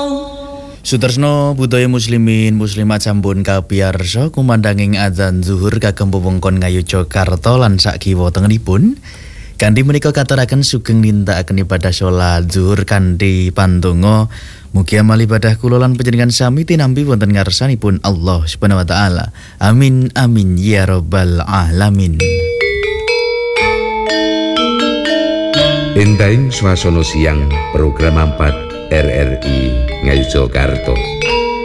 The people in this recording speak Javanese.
Sutresno budaya muslimin muslimat sampun kapiyarsa kumandanging adzan zuhur kagem wewengkon Ngayogyakarta lan sak kiwa tengenipun. Kanthi menika katuraken sugeng nindakaken ibadah salat zuhur kanthi pandonga mugi amal ibadah kula lan panjenengan sami tinampi wonten ngarsanipun Allah Subhanahu wa taala. Amin amin ya rabbal alamin. Entahing swasana siang program 4 RRI Ngayogyakarta.